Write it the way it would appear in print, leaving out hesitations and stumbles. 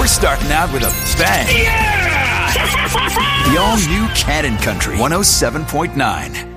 We're starting out with a bang. Yeah! The all-new Cannon Country 107.9.